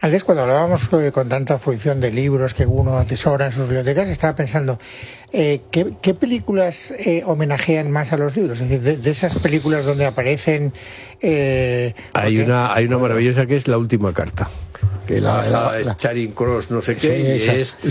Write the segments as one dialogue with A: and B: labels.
A: Antes, cuando hablábamos con tanta fruición de libros que uno atesora en sus bibliotecas, estaba pensando, ¿qué películas homenajean más a los libros? Es decir, de esas películas donde aparecen...
B: Hay una maravillosa que es La última carta.
C: Que
B: es Charing Cross, no sé qué,
C: sí,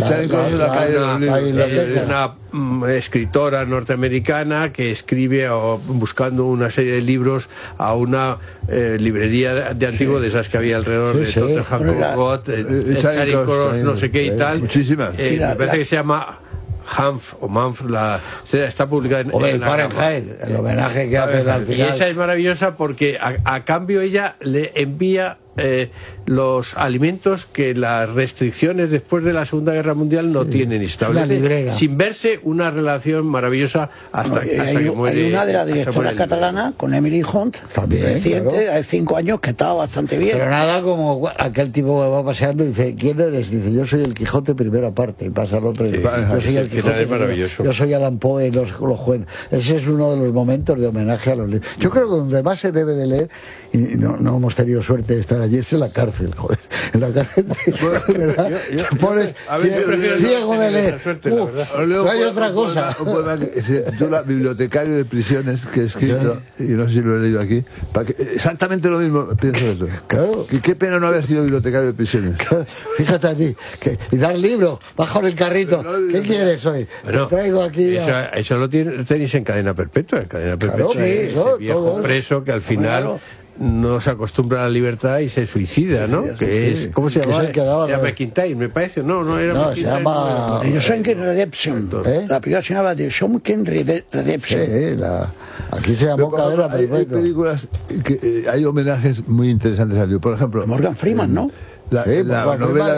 B: una escritora norteamericana que escribe buscando una serie de libros a una librería de antiguo de esas que había alrededor de Tottenham Court Road, Charing Cross, no sé qué y tal.
C: Muchísimas.
B: Me parece que se llama Hanf o Manf, está publicada en
C: Fahrenheit, el homenaje que hace al final.
B: Y esa es maravillosa porque a cambio ella le envía los alimentos que las restricciones después de la Segunda Guerra Mundial no tienen establece, sin verse una relación maravillosa hasta que muere.
D: Hay una de la directora catalana con Emily Hunt, reciente, hace 5 años, que estaba bastante bien.
C: Pero nada como aquel tipo que va paseando y dice, ¿quién eres? Dice, yo soy el Quijote primera parte, y pasa al otro y dice, yo soy el Quijote,
B: es maravilloso.
C: Yo soy Allan Poe y los jueces. Ese es uno de los momentos de homenaje a los libros. Yo creo que donde más se debe de leer, y no hemos tenido suerte de estar allí, es en la cárcel, joder. En la cárcel, ¿verdad? Te pones ciego de leer. No hay otra cosa.
E: Un poema que se titula Bibliotecario de prisiones, que he escrito, y no sé si lo he leído aquí, exactamente lo mismo pienso de todo.
C: Claro.
E: Qué pena no haber sido bibliotecario de prisiones.
C: Fíjate a ti, y dar libro, bajo el carrito. ¿Qué quieres hoy?
B: Bueno,
C: te traigo aquí.
B: Eso lo tenéis en cadena perpetua. En cadena perpetua, ese viejo viejo preso que al final no se acostumbra a la libertad y se suicida, ¿no? Es, ¿cómo se llama? Era McIntyre, me parece. No era McIntyre.
C: Se llama
D: The Shawshank Redemption. La película se llama The Shawshank Redemption.
C: Aquí se llamó Cadena Perpetua.
E: Hay películas que hay homenajes muy interesantes al libro. Por ejemplo,
D: Morgan Freeman, ¿no?
E: La novela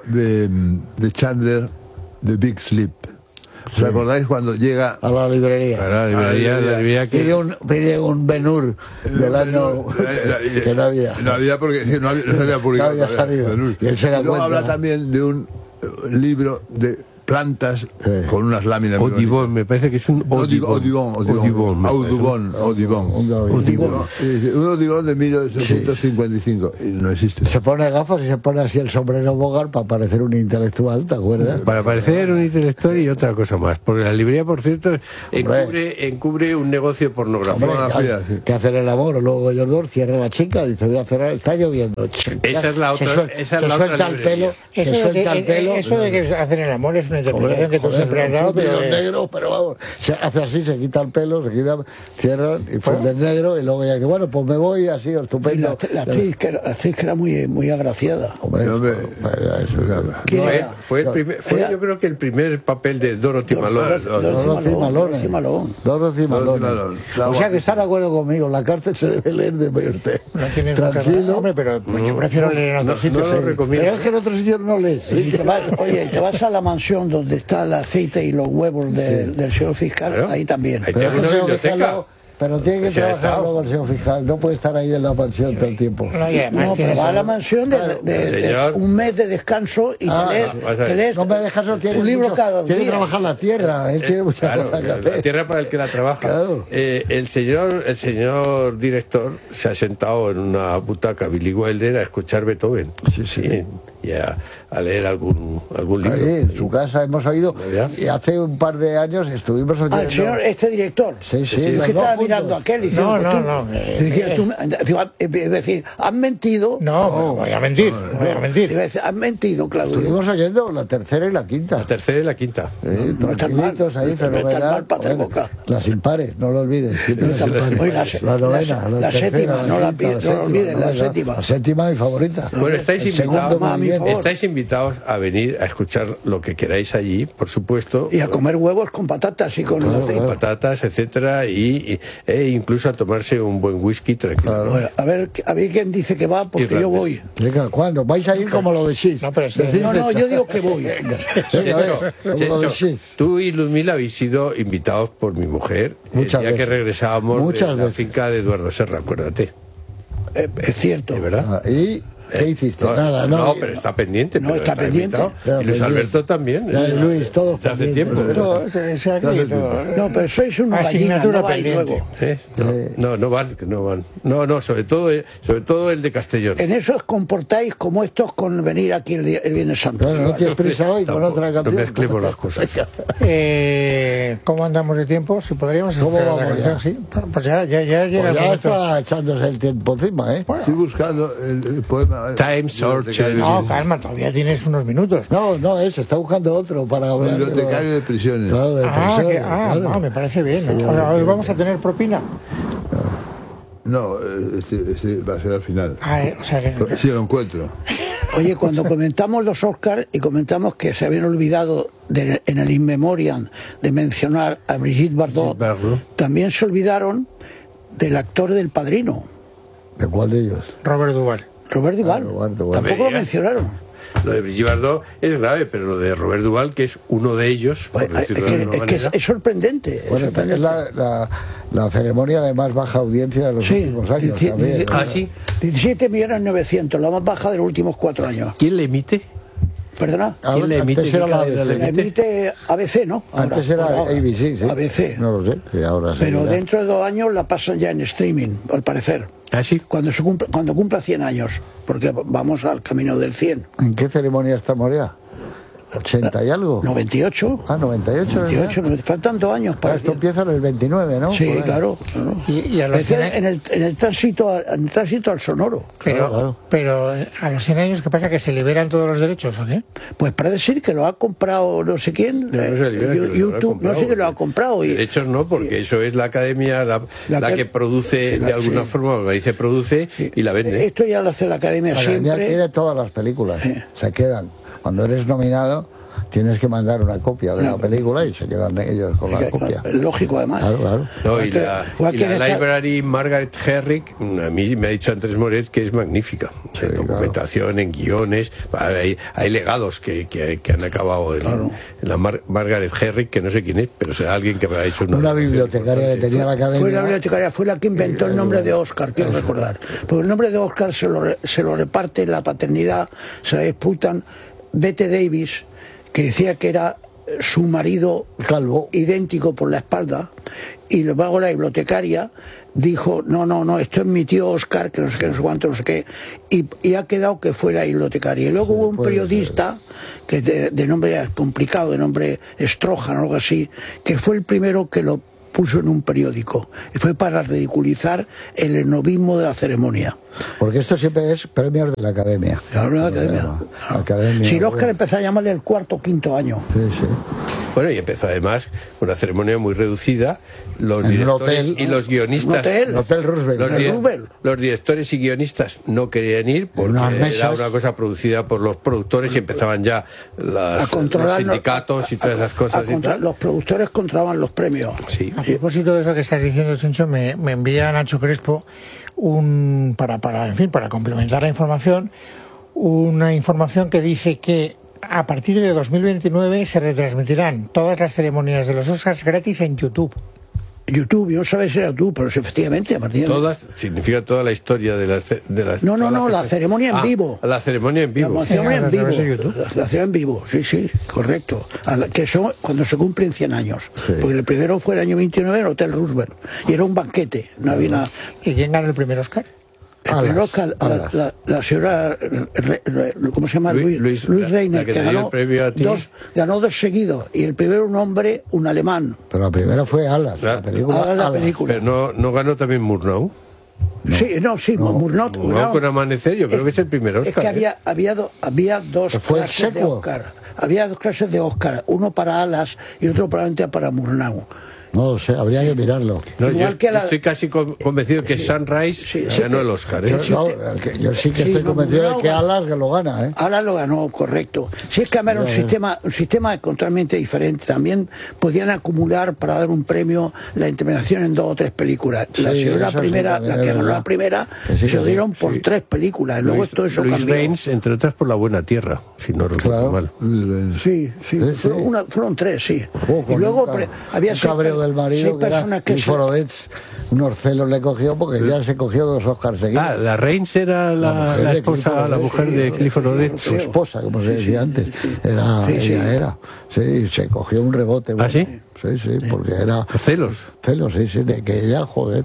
E: de Chandler, The Big Sleep. ¿Os acordáis cuando llega
C: a la librería?
B: A la librería que
C: pide un Ben-Hur del año que no había.
E: No había porque no se había publicado.
C: No había salido. Y él se da
E: luego
C: cuenta.
E: Habla también de un libro de plantas con unas láminas.
B: Audubon, me parece que es un
E: Audubon. Un Audubon de 1855. Y no existe.
C: Se pone gafas y se pone así el sombrero bogar para parecer un intelectual, ¿te acuerdas?
B: Para parecer un intelectual y otra cosa más. Porque la librería, por cierto, encubre un negocio de pornografía.
C: Que hacen el amor, luego ellos dos cierran la chica, dice, voy a cerrar, está lloviendo.
B: Esa es la otra.
C: Se suelta el pelo.
A: Eso de que hacen el amor es una interpretación que tú siempre has dado,
C: pero negro, pero vamos, se hace así, se quita el pelo, cierran y funde negro y luego ya dice, bueno, pues me voy así, estupendo.
D: La actriz que era muy agraciada.
B: Fue yo creo que el primer papel de Dorothy Malone.
C: Dorothy Malone. O sea que está de acuerdo conmigo, la cárcel se debe leer de verte.
A: Tranquilo, hombre, pero yo prefiero leer en otros sitios.
C: Pero es que en otros sitios no lees.
D: Te vas a la mansión donde está el aceite y los huevos del señor fiscal, ahí también.
B: Ahí tengo una biblioteca.
C: Pero tiene que trabajar luego el señor fiscal, no puede estar ahí en la mansión todo el tiempo.
D: No, pero va a la mansión de un mes de descanso y te lees
C: no me dejas
D: un libro cada día.
C: Tiene que trabajar la tierra, tiene muchas cosas que hacer.
B: La tierra para el que la trabaja. Claro. El señor director se ha sentado en una butaca Billy Wilder a escuchar Beethoven. Sí. Y a leer algún libro.
C: Ahí, en su casa hemos oído, y hace un par de años estuvimos oyendo...
D: el señor, director.
C: Sí.
D: Es que estaba mirando a aquel y diciendo,
A: no.
D: Es decir, ¿has mentido?
A: No, voy a mentir.
D: Has mentido, claro.
C: Estuvimos oyendo la tercera y la quinta.
B: La tercera y la quinta.
D: No están mal.
C: Ahí, fenomenal. Las impares, no lo olvides. La novena, la
D: séptima, no lo olvides, la séptima.
C: La séptima, mi favorita.
B: Bueno, estáis invitados a venir a escuchar lo que queráis allí, por supuesto.
D: Y a comer huevos con patatas y con aceite.
B: Patatas, etcétera, e incluso a tomarse un buen whisky tranquilo.
D: Bueno, a ver quién dice que va, porque yo voy.
C: ¿Cuándo? ¿Vais a ir como lo decís?
D: No, yo digo que voy.
B: Tú y Luzmila habéis sido invitados por mi mujer el día que regresábamos de la finca de Eduardo Serra, acuérdate.
D: Es cierto.
B: ¿De verdad?
C: ¿Qué hiciste? Nada,
B: no, pero está pendiente.
D: No, está pendiente.
B: Y Luis Alberto también.
C: Luis, todo
B: hace tiempo.
D: No, pero sois una
A: asignatura pendiente.
B: No van. No, sobre todo el de Castellón.
D: En eso os comportáis como estos con venir aquí el Viernes Santo.
C: Bueno, no tienes prisa hoy con otra canción.
B: No mezclemos las cosas.
A: ¿Cómo andamos de tiempo? Si podríamos escuchar la canción, sí. Pues ya llega el momento.
C: Ya está echándose el tiempo encima, ¿eh?
E: Estoy buscando el poema.
B: Time Searcher.
A: No, calma, todavía tienes unos minutos.
C: No, se está buscando otro para ver.
E: Bibliotecario de prisiones.
C: Claro, de prisiones, claro.
A: No, me parece bien. Hoy vamos a tener propina.
E: No, este va a ser al final.
A: O sea que...
E: Sí, lo encuentro.
D: Oye, cuando comentamos los Oscars y comentamos que se habían olvidado en el In Memoriam de mencionar a Brigitte Bardot, también se olvidaron del actor del Padrino.
C: ¿De cuál de ellos?
A: Robert Duvall.
D: Tampoco lo mencionaron.
B: Lo de Brigitte Bardot es grave, pero lo de Robert Duvall, que es uno de ellos, por decirlo de alguna manera.
D: Es sorprendente.
C: Bueno, es la ceremonia de más baja audiencia de los últimos años. También,
B: ¿sí?
D: 17.900.000, la más baja de los últimos 4 años.
B: ¿Quién le emite?
D: ¿Perdona?
B: ¿Quién le emite?
C: Antes era la ABC.
D: La emite ABC, ¿no?
C: Antes era ABC, sí.
D: ABC.
C: No lo sé, sí, ahora sí.
D: Pero dentro de 2 años la pasan ya en streaming, al parecer.
B: ¿Ah, sí?
D: Cuando cumpla 100 años, porque vamos al camino del 100.
C: ¿En qué ceremonia estamos ya? ¿80 y algo?
D: 98. 98, faltan 2 años para...
C: Esto empieza en el 29, ¿no?
D: Sí, claro.
A: Y a los 100 años...
D: en el tránsito al sonoro.
A: Pero a los 100 años, ¿qué pasa? ¿Que se liberan todos los derechos o qué?
D: Pues parece ser que lo ha comprado no sé quién. YouTube, no sé que lo ha comprado.
B: Derechos no, porque eso es la academia la que produce, de alguna forma, dice produce y la vende.
D: Esto ya lo hace la academia siempre.
C: La academia tiene todas las películas, se quedan. Cuando eres nominado, tienes que mandar una copia de la película y se quedan ellos con la copia.
D: Lógico, además.
C: Claro.
B: No, y la Library Margaret Herrick, a mí me ha dicho Andrés Moret que es magnífica. Sí, en documentación, en guiones. Hay legados que han acabado en la Margaret Herrick, que no sé quién es, pero será alguien que me ha hecho
C: una bibliotecaria que tenía la academia.
D: Fue la bibliotecaria, fue la que inventó el nombre de Oscar, quiero recordar. Porque el nombre de Oscar se lo reparte la paternidad, se la disputan. Bette Davis, que decía que era su marido
C: calvo,
D: idéntico por la espalda, y luego la bibliotecaria dijo, no, esto es mi tío Oscar, que no sé qué, no sé cuánto, no sé qué, y ha quedado que fue la bibliotecaria. Y luego hubo un periodista, que de nombre complicado, de nombre Strojan o algo así, que fue el primero que lo puso en un periódico, y fue para ridiculizar el esnovismo de la ceremonia.
C: Porque esto siempre es premios de la academia.
D: Claro, la academia. Si el Oscar empezó a llamarle el 4º o 5º año.
C: Sí.
B: Bueno, y empezó además una ceremonia muy reducida. Los directores y los guionistas.
C: Hotel Roosevelt.
B: Los directores y guionistas no querían ir porque era una cosa producida por los productores y empezaban ya los sindicatos y todas esas cosas.
D: Los productores controlaban los premios.
B: Sí.
A: A propósito de eso que estás diciendo, Chencho, me envía Nacho Crespo para complementar la información, una información que dice que a partir de 2029 se retransmitirán todas las ceremonias de los Oscars gratis en YouTube.
D: YouTube, yo no sabía si era YouTube, pero efectivamente a partir de...
B: Todas, significa toda la historia de las...
D: No, la ceremonia en vivo.
B: La ceremonia en vivo.
D: La ceremonia en vivo. La ceremonia en vivo, sí, correcto. Que son cuando se cumplen 100 años. Sí. Porque el primero fue el año 29 en el Hotel Roosevelt. Y era un banquete, no había nada.
A: ¿Y quién ganó el primer Oscar?
D: El primer Oscar, la señora, ¿cómo se llama? Luis Reiner, que ganó 2 seguidos. Y el primero un hombre, un alemán.
C: Pero la primera fue Alas, la película.
B: Pero no ganó también Murnau.
D: Murnau
B: con Amanecer, yo creo que es el primer Oscar.
D: Es que había 2 clases de Oscar. Había 2 clases de Oscar, uno para Alas y otro probablemente para Murnau.
C: No lo sé, habría que mirarlo.
B: Estoy casi convencido que Sunrise ganó el Oscar.
C: Yo sí que estoy convencido de que Alas lo gana.
D: Alas lo ganó, correcto. Si es que era un sistema totalmente diferente. También podían acumular para dar un premio la interpretación en 2 o 3 películas. La señora primera, la que ganó la primera, se lo dieron por 3 películas. Luego todo eso cambió.
B: Luis Reigns, entre otras, por La Buena Tierra, si no recuerdo mal.
D: Sí. Fueron 3, sí. Y luego había
C: del marido, que era Clifford Odets, unos celos le cogió porque ya se cogió 2 Oscars seguidos.
B: La Rains era la esposa, la mujer de Clifford Odets.
C: Su esposa, como se decía antes. Ella era. Sí, se cogió un rebote.
B: ¿Ah, sí?
C: Sí, porque era...
B: Celos.
C: Celos, sí, de que ella, joder,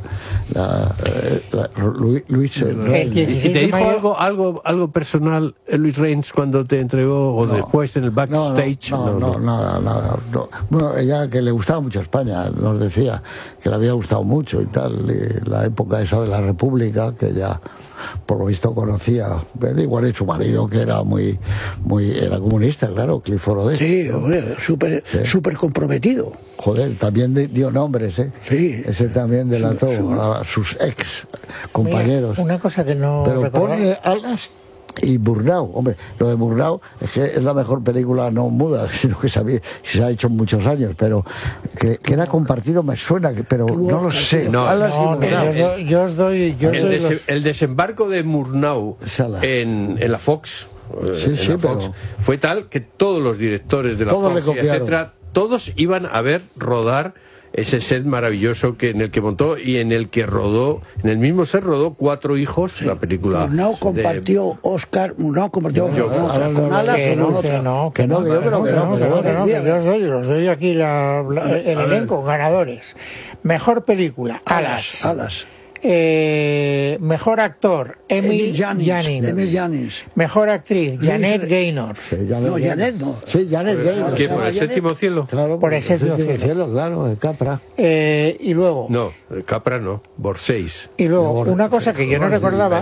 C: Luis...
B: ¿Y te dijo algo personal Luis Rains cuando te entregó o después en el backstage?
C: No, nada. No. Bueno, ella que le gustaba mucho España, nos decía que le había gustado mucho y tal, y la época esa de la República, que ya por lo visto conocía, pero igual su marido, que era era comunista, claro, Clifford Odets.
D: Sí, hombre, súper comprometido.
C: Joder, también dio nombres, ¿eh?
D: Sí.
C: Ese también delató a sus ex compañeros.
A: Mira, una cosa que no
C: pero
A: recordaba.
C: pone Alas y Murnau. Hombre, lo de Murnau es que es la mejor película no muda, sino que se ha hecho en muchos años, pero que era compartido me suena, pero no lo sé.
B: Alas
A: y Murnau. Yo os doy
B: el desembarco de Murnau en la Fox, fue tal que todos los directores de la Fox, etcétera, todos iban a ver rodar ese set maravilloso en el que montó y en el que rodó, en el mismo set rodó 4 hijos, la película.
D: Murnau compartió Oscar, Murnau compartió con Alas o con otra.
A: Yo os doy aquí el elenco, ganadores. Mejor película, Alas. Mejor actor, Emil Jannings. Mejor actriz, Janet Gaynor.
D: Janet no.
C: Sí, Janet Gaynor.
B: ¿Qué, por el séptimo cielo?
C: Claro,
A: por el séptimo cielo,
C: claro, el Capra.
A: Y luego...
B: No, el Capra no, Borseis.
A: Y luego, una cosa que yo no recordaba,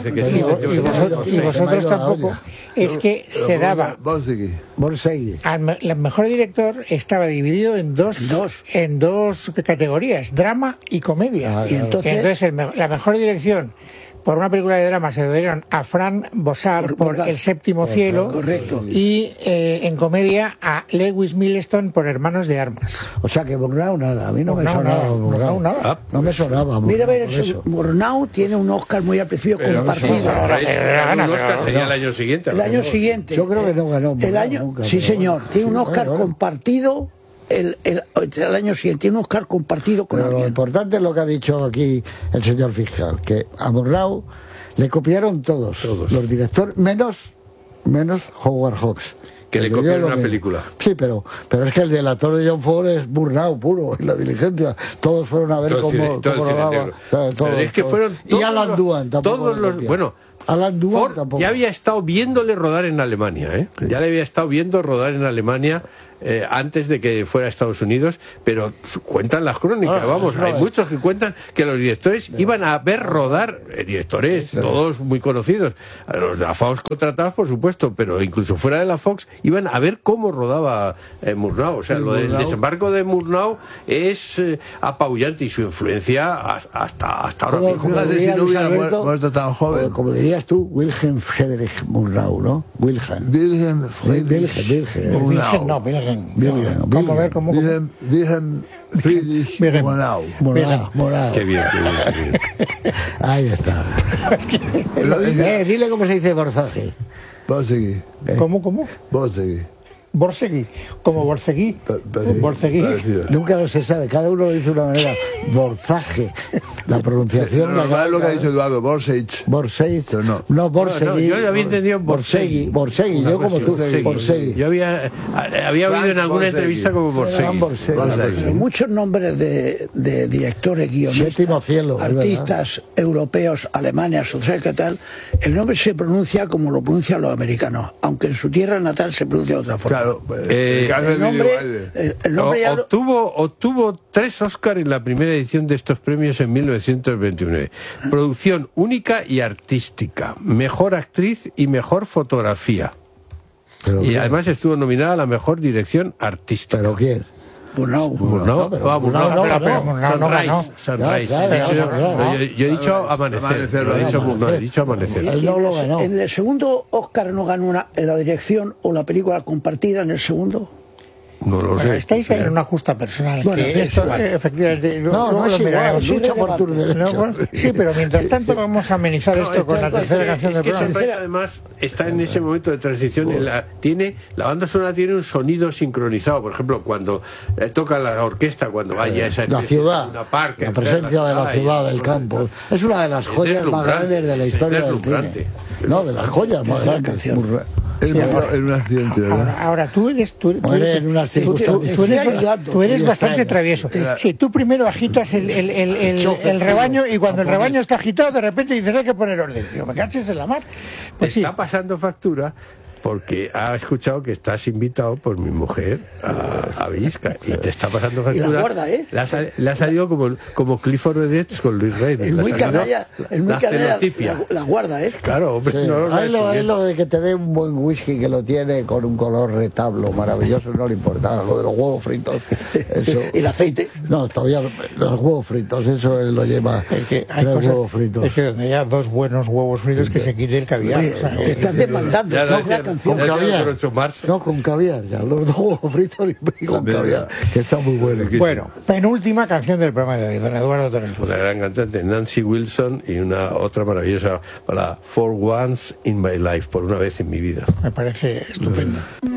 A: y vosotros tampoco, es que se daba...
C: Borsegui.
A: El mejor director estaba dividido en dos categorías, drama y comedia.
D: Y entonces
A: la mejor dirección por una película de drama se lo dieron a Fran Bossard por El séptimo cielo,
D: correcto.
A: Y en comedia a Lewis Milestone por Hermanos de Armas.
C: O sea que Murnau nada, a mí no me sonaba.
A: Nada.
C: No me sonaba.
D: Mira, Murnau tiene un Oscar muy apreciado compartido.
B: Un Oscar sería el año siguiente.
D: El año siguiente.
C: Yo creo que no ganó.
D: Sí, señor. Tiene un Oscar compartido. El año siguiente tiene un Oscar compartido con
C: alguien. Lo importante es lo que ha dicho aquí el señor fiscal, que a Murnau le copiaron todos. Los directores, menos Howard Hawks.
B: Que le copiaron una película.
C: Sí, pero es que el delator de John Ford es Murnau puro, en La Diligencia. Todos fueron a ver cómo rodaba.
B: Es que fueron
C: y Alan Dwan tampoco. Alan Dwan
B: tampoco. Ya había estado viéndole rodar en Alemania, ¿eh? Sí. Ya le había estado viendo rodar en Alemania antes de que fuera a Estados Unidos, pero cuentan las crónicas, hay muchos que cuentan que los directores iban a ver rodar, directores todos muy conocidos, los de la Fox contratados por supuesto, pero incluso fuera de la Fox iban a ver cómo rodaba Murnau. O sea, lo del desembarco de Murnau es apabullante y su influencia hasta ahora mismo.
C: Si no hubiera muerto tan joven. Como dirías tú, Wilhelm Friedrich Murnau, ¿no? Wilhelm
A: Vamos a ver cómo.
C: Wilhelm Friedrich Murnau.
B: Qué bien.
C: Ahí está. Dile cómo se dice Borsegui. Borsegui.
A: ¿Cómo? Borsegui, como Borsegui. Nunca lo se sabe, cada uno lo dice de una manera. Borzage, la pronunciación.
E: Es lo que ha dicho Eduardo, Borsegui,
C: no Borsegui.
B: Yo había entendido Borsegui,
C: yo como tú, Borsegui.
B: Yo había oído en alguna entrevista como Borsegui.
D: Muchos nombres de directores, guionistas, artistas europeos, alemanes, o sea, ¿qué tal? El nombre se pronuncia como lo pronuncian los americanos, aunque en su tierra natal se pronuncia de otra forma. El nombre
B: obtuvo 3 Oscars en la primera edición de estos premios en 1929. Producción única y artística, mejor actriz y mejor fotografía. Y además estuvo nominada a la mejor dirección artística.
C: ¿Pero quién?
D: Murnau.
B: Sunrise. Yo he dicho Amanecer. He dicho Amanecer.
C: Él no lo ganó.
D: En el segundo Oscar no ganó la dirección o la película compartida en el segundo.
B: No lo sé.
A: Estáis en una justa personal.
D: Bueno,
A: que esto, efectivamente,
C: no es igual, lucha por tus derechos.
A: Sí, pero mientras tanto vamos a amenizar esto con la tercera canción del programa.
B: Sunrise, además, está en ese momento de transición. La banda sonora tiene un sonido sincronizado. Por ejemplo, cuando toca la orquesta, cuando vaya a esa
C: la ciudad, la presencia de la ciudad, del campo. Es una de las joyas más grandes de la historia del cine. No, de las joyas más grandes.
E: En un accidente, ¿verdad?
A: Ahora tú eres bastante travieso. Sí, tú primero agitas el rebaño y cuando el rebaño está agitado, de repente dices hay que poner orden. Digo, me caches en la mar. Pues
B: está pasando factura porque ha escuchado que estás invitado por mi mujer a Villisca y te está pasando factura.
D: Y la guarda, ¿eh?
B: Le ha salido como Clifford Edwards con Luis Rey.
D: Es muy canalla, la guarda, ¿eh?
B: Claro, hombre.
C: Sí. Es lo de que te dé un buen whisky que lo tiene con un color retablo maravilloso, no le importa. Lo de los huevos fritos. Eso.
D: ¿Y el aceite?
C: No, todavía los huevos fritos, eso lo lleva. Huevos fritos.
A: Es que donde haya dos buenos huevos fritos que se quite el caviar.
D: Te estás demandando.
C: Con caviar. No, con caviar, ya. Los dos huevos fritos y con caviar, que está muy bueno.
A: Bueno, penúltima canción del programa de hoy, don Eduardo Torres.
B: La gran cantante Nancy Wilson y otra maravillosa para For Once in My Life, por una vez en mi vida.
A: Me parece estupendo.